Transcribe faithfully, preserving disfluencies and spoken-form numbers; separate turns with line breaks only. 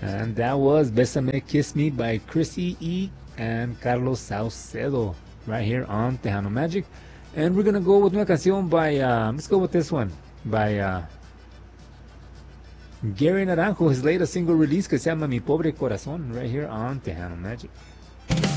And that was Besame Kiss Me by Chrissy E and Carlos Saucedo right here on Tejano Magic. And we're gonna go with una canción by, uh, let's go with this one, by uh, Gary Naranjo, his latest single release que se llama Mi Pobre Corazón, right here on Tejano Magic.